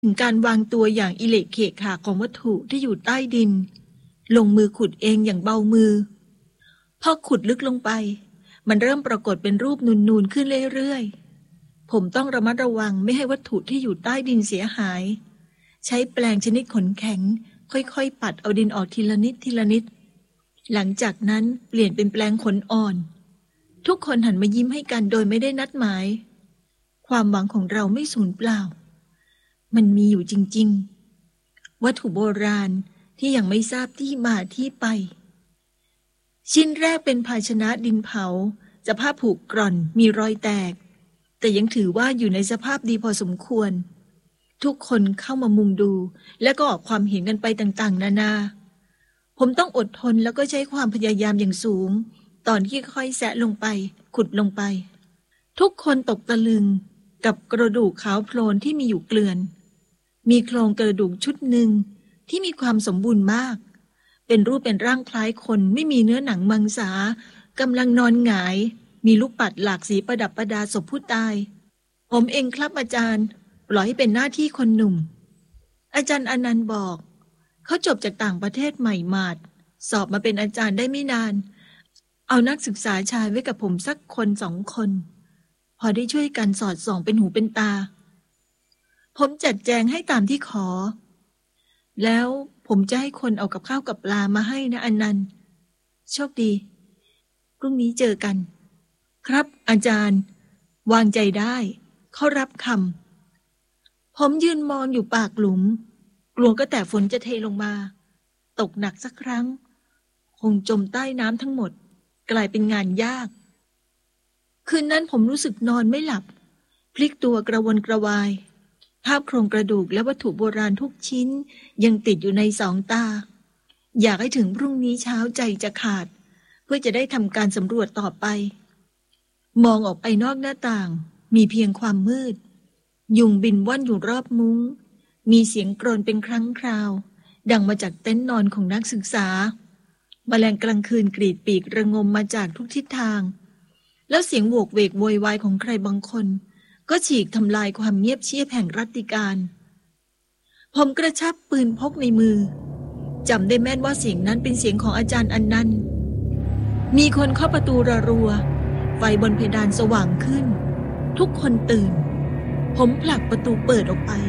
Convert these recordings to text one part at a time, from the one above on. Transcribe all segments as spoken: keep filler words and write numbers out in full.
ถึงการวางตัวอย่างอิเละเขะขะของวัตถุที่อยู่ใต้ดินลงมือขุดเองอย่างเบามือพอขุดลึกลงไปมันเริ่มปรากฏเป็นรูปนูนๆขึ้นเรื่อยๆผมต้องระมัดระวังไม่ให้วัตถุที่อยู่ใต้ดินเสียหายใช้แปลงชนิดขนแข็งค่อยๆปัดเอาดินออกทีละนิดทีละนิดหลังจากนั้นเปลี่ยนเป็นแปลงขนอ่อนทุกคนหันมายิ้มให้กันโดยไม่ได้นัดหมายความหวังของเราไม่สูญเปล่ามันมีอยู่จริงๆวัตถุโบราณที่ยังไม่ทราบที่มาที่ไปชิ้นแรกเป็นภาชนะดินเผาสภาพผุกร่อนมีรอยแตกแต่ยังถือว่าอยู่ในสภาพดีพอสมควรทุกคนเข้ามามุงดูและก็ออกความเห็นกันไปต่างๆนานาผมต้องอดทนแล้วก็ใช้ความพยายามอย่างสูงตอนที่ค่อยแซะลงไปขุดลงไปทุกคนตกตะลึงกับกระดูกขาวโพลนที่มีอยู่เกลื่อนมีโครงกระดูกชุดหนึ่งที่มีความสมบูรณ์มากเป็นรูปเป็นร่างคล้ายคนไม่มีเนื้อหนังมังสากำลังนอนหงายมีลูกปัดหลากสีประดับประดาศพผู้ตายผมเองครับอาจารย์ปล่อยให้เป็นหน้าที่คนหนุ่มอาจารย์อนันต์บอกเขาจบจากต่างประเทศใหม่หมาดสอบมาเป็นอาจารย์ได้ไม่นานเอานักศึกษาชายไว้กับผมสักคนสองคนพอได้ช่วยกันสอดส่องเป็นหูเป็นตาผมจัดแจงให้ตามที่ขอแล้วผมจะให้คนเอากับข้าวกับปลามาให้นะอนันต์โชคดีพรุ่งนี้เจอกันครับอาจารย์วางใจได้เขารับคำผมยืนมองอยู่ปากหลุมกลัวก็แต่ฝนจะเทลงมาตกหนักสักครั้งคงจมใต้น้ำทั้งหมดกลายเป็นงานยากคืนนั้นผมรู้สึกนอนไม่หลับพลิกตัวกระวนกระวายภาพโครงกระดูกและวัตถุโบราณทุกชิ้นยังติดอยู่ในสองตาอยากให้ถึงพรุ่งนี้เช้าใจจะขาดเพื่อจะได้ทำการสำรวจต่อไปมองออกไปนอกหน้าต่างมีเพียงความมืดยุงบินว่อนอยู่รอบมุ้งมีเสียงกรนเป็นครั้งคราวดังมาจากเต็นท์นอนของนักศึกษาแมลงกลางคืนกรีดปีกระงมมาจากทุกทิศทางแล้วเสียงโวกเวกโวยวายของใครบางคนก็ฉีกทำลายความเงียบเชียบแห่งรัตติการผมกระชับปืนพกในมือจำได้แม่นว่าเสียงนั้นเป็นเสียงของอาจารย์อนันต์มีคนเคาะประตูรัวๆไฟบนเพดานสว่างขึ้นทุกคนตื่นผมผลักประตูเปิดออกไป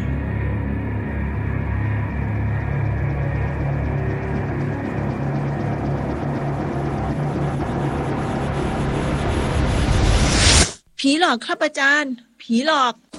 ผีหลอกครับอาจารย์ผีหลอก